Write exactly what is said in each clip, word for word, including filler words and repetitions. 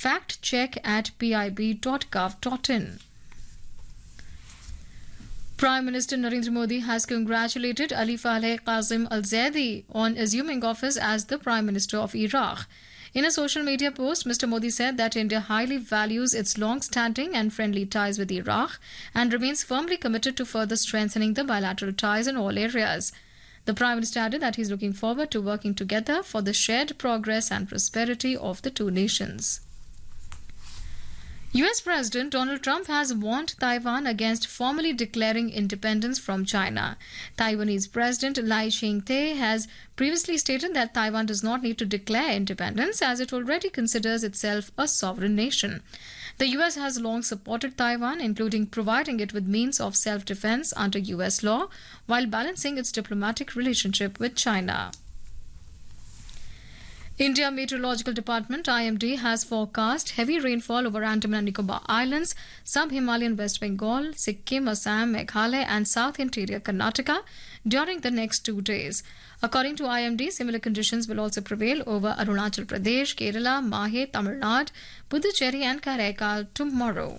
Fact check at p i b dot gov dot in. Prime Minister Narendra Modi has congratulated Ali Faleh Qasem Al-Zaidi on assuming office as the Prime Minister of Iraq. In a social media post, Mister Modi said that India highly values its long-standing and friendly ties with Iraq and remains firmly committed to further strengthening the bilateral ties in all areas. The Prime Minister added that he is looking forward to working together for the shared progress and prosperity of the two nations. U S President Donald Trump has warned Taiwan against formally declaring independence from China. Taiwanese President Lai Ching-te has previously stated that Taiwan does not need to declare independence as it already considers itself a sovereign nation. The U S has long supported Taiwan, including providing it with means of self-defense under U S law, while balancing its diplomatic relationship with China. India Meteorological Department I M D has forecast heavy rainfall over Andaman and Nicobar Islands, sub-Himalayan West Bengal, Sikkim, Assam, Meghalaya and South Interior Karnataka during the next two days. According to I M D, similar conditions will also prevail over Arunachal Pradesh, Kerala, Mahe, Tamil Nadu, Puducherry and Karaikal tomorrow.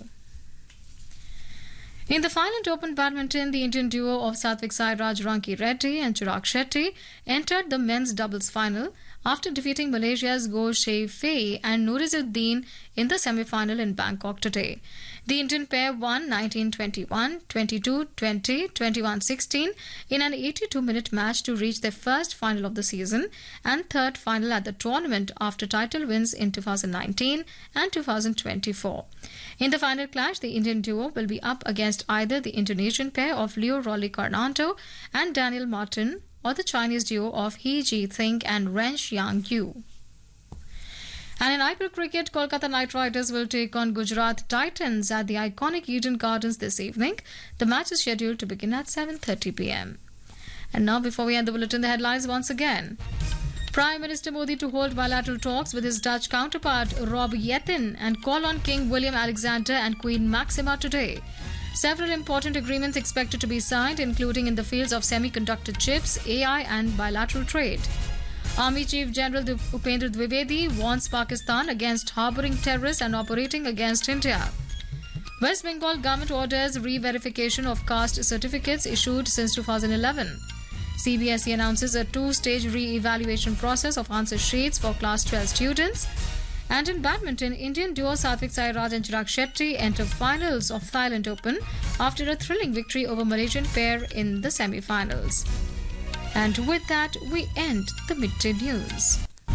In the Finland Open Badminton, the Indian duo of Satvik Sairaj Ranki Reddy and Chirag Shetty entered the men's doubles final after defeating Malaysia's Goh Shei Fei and Nurizuddin in the semi-final in Bangkok today. The Indian pair won nineteen twenty-one, twenty-two twenty, twenty-one sixteen in an eighty-two minute match to reach their first final of the season and third final at the tournament after title wins in two thousand nineteen and two thousand twenty-four. In the final clash, the Indian duo will be up against either the Indonesian pair of Leo Rolly Carnanto and Daniel Martin or the Chinese duo of He Ji-think and Ren Xiang-yu. And in I P L cricket, Kolkata Knight Riders will take on Gujarat Titans at the iconic Eden Gardens this evening. The match is scheduled to begin at seven thirty p m. And now, before we end the bulletin, the headlines once again. Prime Minister Modi to hold bilateral talks with his Dutch counterpart Rob Jetten and call on King William Alexander and Queen Maxima today. Several important agreements expected to be signed, including in the fields of semiconductor chips, A I and bilateral trade. Army Chief General Upendra Dwivedi warns Pakistan against harbouring terrorists and operating against India. West Bengal government orders re-verification of caste certificates issued since two thousand eleven. C B S E announces a two-stage re-evaluation process of answer sheets for class twelve students. And in badminton, Indian duo Satvik Sairaj and Chirag Shetty enter finals of Thailand Open after a thrilling victory over Malaysian pair in the semi-finals. And with that, we end the midday news.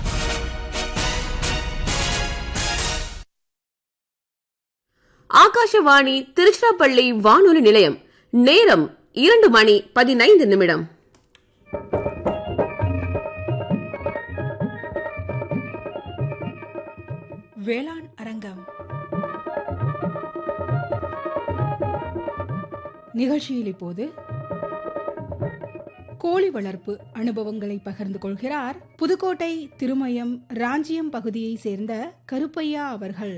Akashvani Tiruchirappalli வானொலி நிலையம். நேரம் இரண்டு மணி பதினைந்து நிமிடம். வேளாண் அரங்கம் நிகழ்ச்சியில் இப்போது கோழி வளர்ப்பு அனுபவங்களை பகிர்ந்து கொள்கிறார் புதுக்கோட்டை திருமயம் ராஞ்சியம் பகுதியை சேர்ந்த கருப்பையா அவர்கள்.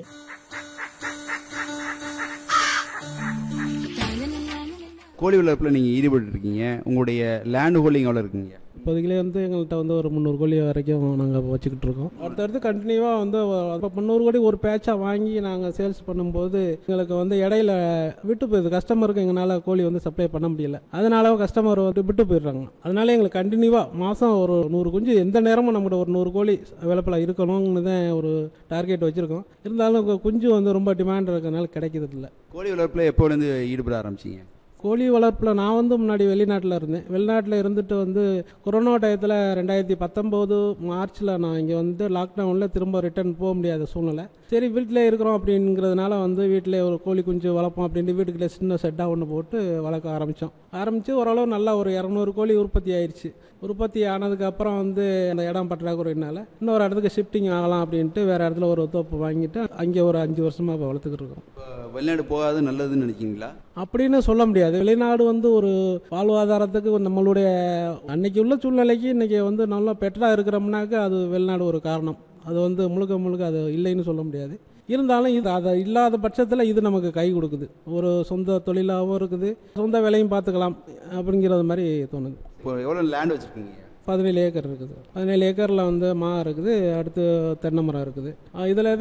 கோழி வளர்ப்பில் நீங்கள் ஈடுபட்டு இருக்கீங்க. உங்களுடைய லேண்ட் ஹோல்டிங் எவ்வளோ இருக்குங்க? இப்போதைக்கு வந்து எங்கள்கிட்ட வந்து ஒரு முந்நூறு கோழி வரைக்கும் நாங்கள் வச்சுக்கிட்டு இருக்கோம். அடுத்தடுத்து கண்டினியூவாக வந்து முந்நூறு கோழி ஒரு பேட்சாக வாங்கி நாங்கள் சேல்ஸ் பண்ணும்போது எங்களுக்கு வந்து இடையில விட்டு போயிடுது. கஸ்டமருக்கு எங்களால் கோழி வந்து சப்ளை பண்ண முடியல. அதனால கஸ்டமர் வந்து விட்டு போயிடுறாங்க. அதனால எங்களுக்கு கண்டினியூவாக மாதம் ஒரு நூறு குஞ்சு எந்த நேரமும் நம்மகிட்ட ஒரு நூறு கோழி அவைலபிளாக இருக்கணும்னு தான் ஒரு டார்கெட் வச்சுருக்கோம். இருந்தாலும் குஞ்சு வந்து ரொம்ப டிமாண்ட் இருக்கிறதுனால கிடைக்கிறது இல்லை. கோழி வளர்ப்பில் எப்போலேருந்து ஈடுபட ஆரம்பிச்சிங்க? கோழி வளர்ப்பில் நான் வந்து முன்னாடி வெளிநாட்டில் இருந்தேன். வெளிநாட்டில் இருந்துட்டு வந்து கொரோனா டயத்தில் ரெண்டாயிரத்தி பத்தொம்போது மார்ச்சில் நான் இங்கே வந்து லாக்டவுனில் திரும்ப ரிட்டர்ன் போக முடியாத சூழ்நிலை. சரி வீட்டிலே இருக்கிறோம் அப்படிங்கிறதுனால வந்து வீட்டிலே ஒரு கோழி குஞ்சு வளர்ப்போம் அப்படின்ட்டு வீட்டுக்குள்ளே சின்ன செட்டாக ஒன்று போட்டு வளர்க்க ஆரம்பித்தோம். ஆரம்பித்து ஓரளவு நல்லா ஒரு இரநூறு கோழி உற்பத்தி ஆயிடுச்சு. உற்பத்தி ஆனதுக்கப்புறம் வந்து அந்த இடம் பற்றாக்குறையினால இன்னொரு இடத்துக்கு ஷிஃப்டிங் ஆகலாம் அப்படின்ட்டு வேறு இடத்துல ஒரு தோப்பு வாங்கிட்டு அங்கே ஒரு அஞ்சு வருஷமாக இப்போ வளர்த்துக்கிட்டு இருக்கோம். வெளிநாடு போகாது நல்லதுன்னு நினைக்கிங்களா? அப்படின்னு சொல்ல முடியாது. வெளிநாடு வந்து ஒரு வாழ்வாதாரத்துக்கு நம்மளுடைய அன்னைக்கு உள்ள சூழ்நிலைக்கு இன்றைக்கி வந்து நல்லா பெட்டராக இருக்கிறோம்னாக்க அது வெளிநாடு ஒரு காரணம். அது வந்து முழுக்க முழுக்க அது இல்லைன்னு சொல்ல முடியாது. இருந்தாலும் இது அதை இல்லாத பட்சத்தில் இது நமக்கு கை கொடுக்குது. ஒரு சொந்த தொழிலாகவும் இருக்குது, சொந்த வேலையும் பார்த்துக்கலாம் அப்படிங்கிறது மாதிரி தோணுது. இப்போ எவ்வளோ லேண்ட் வச்சுருக்கீங்க? பதினேழு ஏக்கர் இருக்குது. பதினேழு ஏக்கரில் வந்து மா இருக்குது, அடுத்து தென்னை மரம் இருக்குது. இதில்